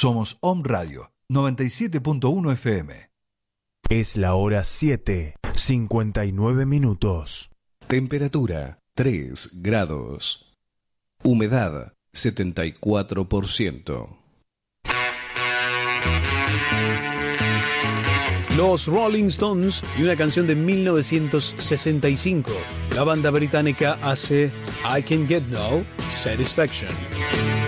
Somos Om Radio 97.1 FM. Es la hora 7:59. Temperatura 3 grados. Humedad 74%. Los Rolling Stones y una canción de 1965. La banda británica hace I Can Get No Satisfaction.